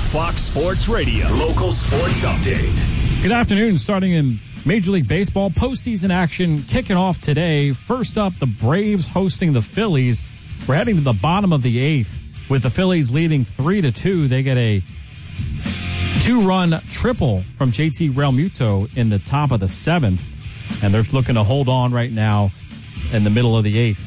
Fox Sports Radio local sports update. Good afternoon. Starting in Major League Baseball, postseason action kicking off today. First up, the Braves hosting the Phillies. We're heading to the bottom of the eighth with the Phillies leading 3-2. They get a two-run triple from JT Realmuto in the top of the seventh, and they're looking to hold on right now in the middle of the eighth.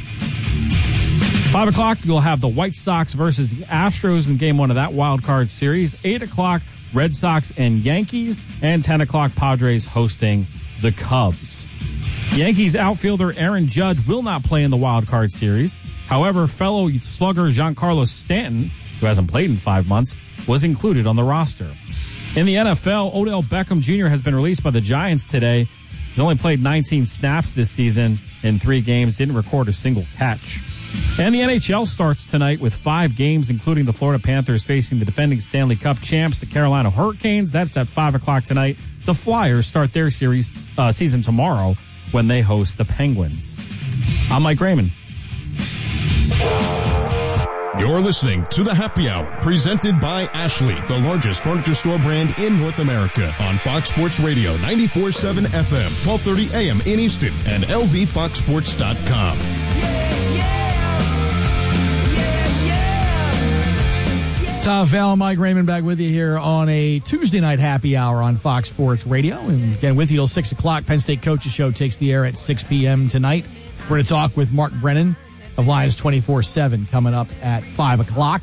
5 o'clock, you'll have the White Sox versus the Astros in game one of that wild card series. 8 o'clock, Red Sox and Yankees. And 10 o'clock, Padres hosting the Cubs. Yankees outfielder Aaron Judge will not play in the wild card series. However, fellow slugger Giancarlo Stanton, who hasn't played in 5 months, was included on the roster. In the NFL, Odell Beckham Jr. has been released by the Giants today. He's only played 19 snaps this season in 3 games, didn't record a single catch. And the NHL starts tonight with 5 games, including the Florida Panthers facing the defending Stanley Cup champs, the Carolina Hurricanes. That's at 5 o'clock tonight. The Flyers start their season tomorrow when they host the Penguins. I'm Mike Raymond. You're listening to The Happy Hour, presented by Ashley, the largest furniture store brand in North America, on Fox Sports Radio, 94.7 FM, 1230 AM in Easton, and lvfoxsports.com. Tom Fallon, Mike Raymond back with you here on a Tuesday night happy hour on Fox Sports Radio. And again, with you till 6 o'clock. Penn State Coaches Show takes the air at 6 p.m. tonight. We're going to talk with Mark Brennan of Lions 24/7 coming up at 5 o'clock.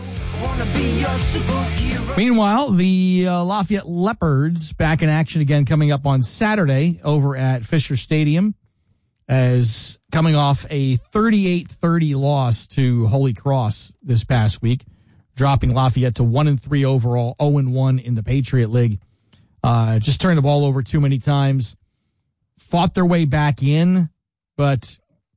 Meanwhile, the Lafayette Leopards back in action again coming up on Saturday over at Fisher Stadium, as coming off a 38-30 loss to Holy Cross this past week, dropping Lafayette to 1-3 overall, 0-1 in the Patriot League. Just turned the ball over too many times. Fought their way back in, but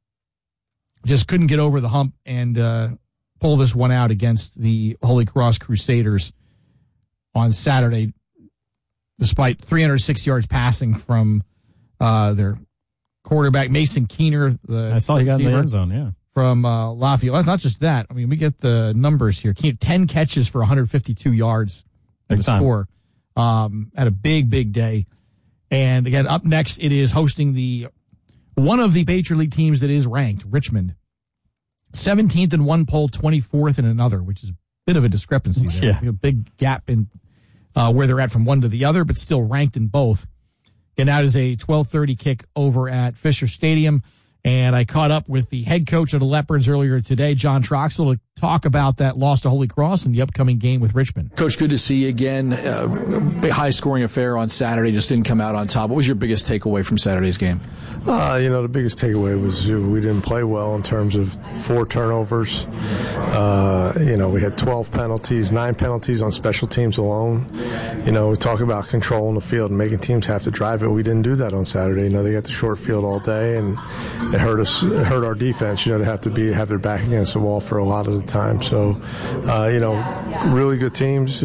just couldn't get over the hump and pull this one out against the Holy Cross Crusaders on Saturday, despite 306 yards passing from their quarterback, Mason Keener. I saw he got in the end zone, yeah. From Lafayette. Well, not just that. I mean, we get the numbers here. 10 catches for 152 yards in the score. Had a big day. And again, up next, it is hosting one of the Patriot League teams that is ranked, Richmond. 17th in one poll, 24th in another, which is a bit of a discrepancy there. Yeah. A big gap in where they're at from one to the other, but still ranked in both. And that is a 12:30 kick over at Fisher Stadium. And I caught up with the head coach of the Leopards earlier today, John Troxell, to talk about that loss to Holy Cross and the upcoming game with Richmond. Coach, good to see you again. Big high-scoring affair on Saturday, just didn't come out on top. What was your biggest takeaway from Saturday's game? The biggest takeaway was we didn't play well in terms of 4 turnovers. We had 12 penalties, 9 penalties on special teams alone. We talk about controlling the field and making teams have to drive it. We didn't do that on Saturday. They got the short field all day, and it hurt our defense, to have their back against the wall for a lot of the time. So, really good teams,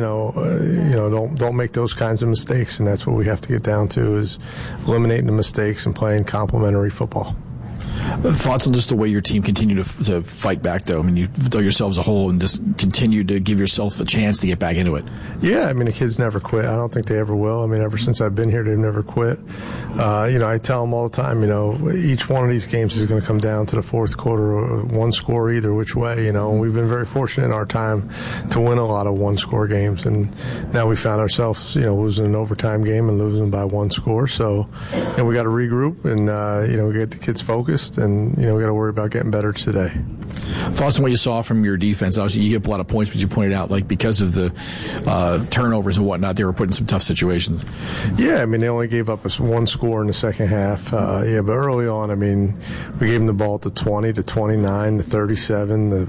don't make those kinds of mistakes, and that's what we have to get down to, is eliminating the mistakes and playing complementary football. Thoughts on just the way your team continued to fight back, though? I mean, you dug yourselves a hole and just continued to give yourself a chance to get back into it. Yeah, the kids never quit. I don't think they ever will. Ever since I've been here, they've never quit. I tell them all the time, each one of these games is going to come down to the fourth quarter, one score either which way, and we've been very fortunate in our time to win a lot of one-score games, and now we found ourselves, losing an overtime game and losing by 1 score. So, we got to regroup and, we get the kids focused, and, we got to worry about getting better today. Thoughts on what you saw from your defense? Obviously, you get a lot of points, but you pointed out, because of the turnovers and whatnot, they were put in some tough situations. Yeah, they only gave up us 1 score in the second half. But early on, we gave them the ball at the 20, the 29, the 37, the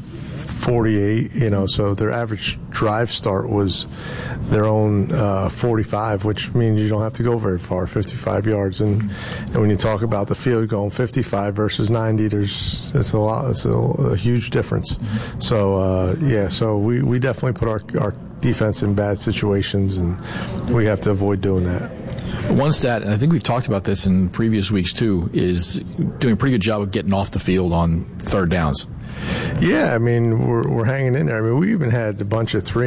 48, so their average drive start was their own 45, which means you don't have to go very far, 55 yards. And when you talk about the field going 55 versus 90, it's a huge difference. So, so we definitely put our defense in bad situations, and we have to avoid doing that. One stat, and I think we've talked about this in previous weeks too, is doing a pretty good job of getting off the field on third downs. Yeah, we're hanging in there. We even had a bunch of 3